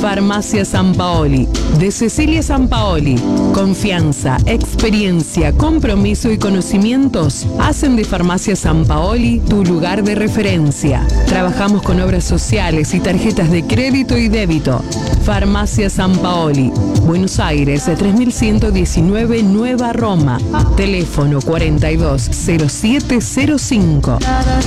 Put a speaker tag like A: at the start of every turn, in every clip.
A: Farmacia Sampaoli, de Cecilia Sampaoli. Confianza, experiencia, compromiso y conocimientos hacen de Farmacia Sampaoli tu lugar de referencia. Trabajamos con obras sociales y tarjetas de crédito y débito. Farmacia Sampaoli, Buenos Aires, 3119 Nueva Roma. Teléfono 420705.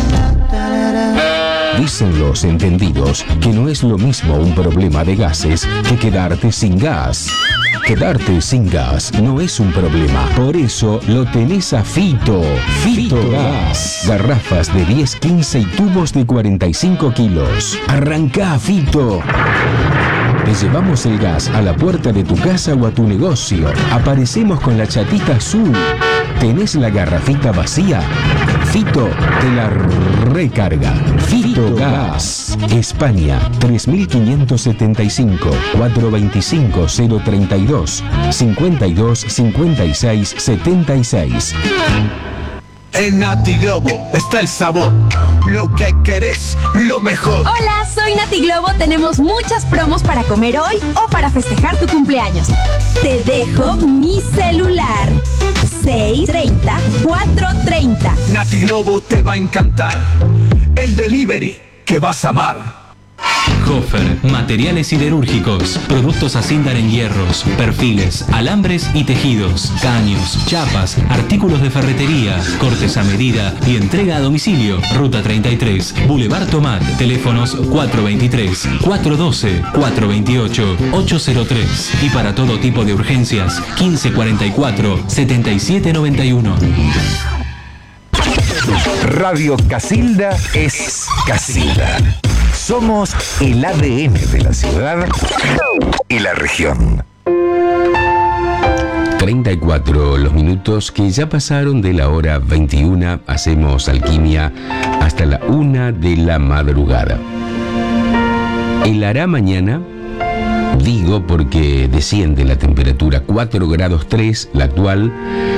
B: Dicen los entendidos que no es lo mismo un problema de gases que quedarte sin gas. Quedarte sin gas no es un problema, por eso lo tenés a Fito. Fito Gas. Garrafas de 10, 15 y tubos de 45 kilos. Arrancá, Fito. Te llevamos el gas a la puerta de tu casa o a tu negocio. Aparecemos con la chatita azul. ¿Tenés la garrafita vacía? Fito te la recarga. Fito Gas. España, 3575 425 032 52 56 76.
C: En Nati Globo está el sabor, lo que querés, lo mejor.
D: Hola, soy Nati Globo. Tenemos muchas promos para comer hoy o para festejar tu cumpleaños. Te dejo mi celular. 630-430.
C: Nati Globo te va a encantar. El delivery que vas a amar.
E: Hofer, materiales siderúrgicos, productos Asindar en hierros, perfiles, alambres y tejidos, caños, chapas, artículos de ferretería, cortes a medida y entrega a domicilio. Ruta 33, Boulevard Tomat, teléfonos 423, 412, 428, 803 y para todo tipo de urgencias 1544, 7791.
F: Radio Casilda es Casilda. Somos el ADN de la ciudad y la región.
B: 34 los minutos que ya pasaron de la hora 21. Hacemos alquimia hasta la 1 de la madrugada. ¿Helará mañana? Digo porque desciende la temperatura 4 grados 3, la actual,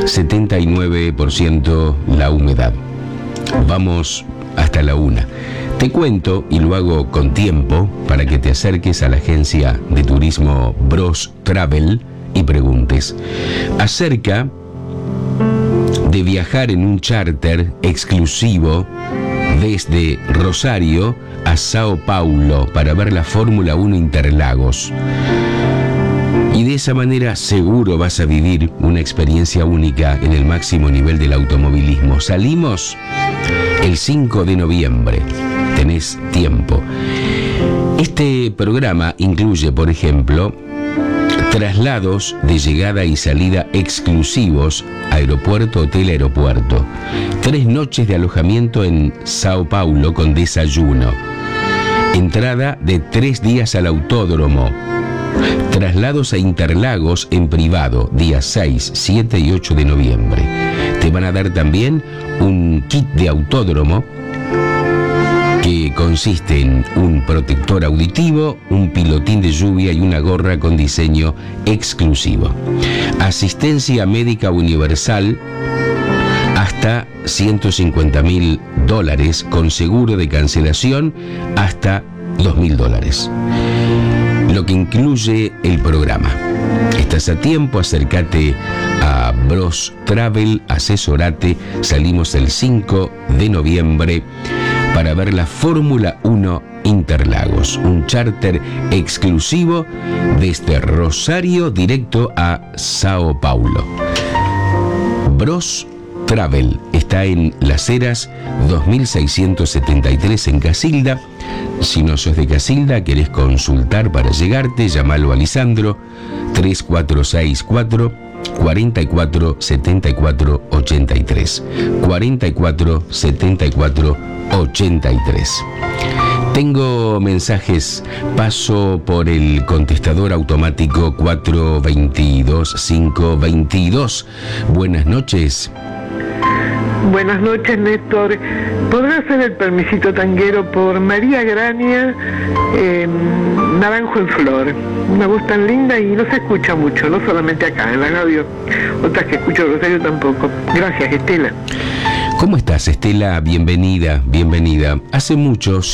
B: 79% la humedad. Vamos hasta la 1. Te cuento, y lo hago con tiempo, para que te acerques a la agencia de turismo Bros Travel y preguntes acerca de viajar en un charter exclusivo desde Rosario a Sao Paulo para ver la Fórmula 1 Interlagos. Y de esa manera seguro vas a vivir una experiencia única en el máximo nivel del automovilismo. Salimos el 5 de noviembre. Tenés tiempo. Este programa incluye, por ejemplo, traslados de llegada y salida exclusivos, aeropuerto, hotel, aeropuerto. 3 noches de alojamiento en Sao Paulo con desayuno. Entrada de 3 días al autódromo. Traslados a Interlagos en privado, días 6, 7 y 8 de noviembre. Te van a dar también un kit de autódromo que consiste en un protector auditivo, un pilotín de lluvia y una gorra con diseño exclusivo. Asistencia médica universal hasta $150.000 con seguro de cancelación hasta $2.000. Lo que incluye el programa. Estás a tiempo, acércate a Bros Travel, asesorate. Salimos el 5 de noviembre para ver la Fórmula 1 Interlagos, un charter exclusivo desde Rosario directo a Sao Paulo. Bros Travel está en Las Heras 2673 en Casilda. Si no sos de Casilda, querés consultar para llegarte, llamalo a Lisandro 3464 44 74 83 44 74 83. Tengo mensajes, paso por el contestador automático 422 522. Buenas noches.
G: Buenas noches, Néstor. ¿Podrá hacer el permisito tanguero por María Grania, Naranjo en Flor? Una voz tan linda y no se escucha mucho, no solamente acá en la radio, otras que escucho Rosario tampoco. Gracias, Estela.
B: ¿Cómo estás, Estela? Bienvenida, bienvenida. Hace mucho